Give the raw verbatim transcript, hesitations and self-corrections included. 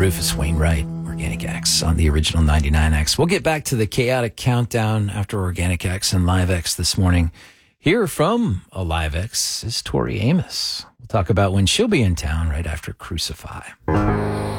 Rufus Wainwright, Organic X on the original ninety-nine X. We'll get back to the chaotic countdown after Organic X and Live X this morning. Here from a Live X is Tori Amos. We'll talk about when she'll be in town right after Crucify.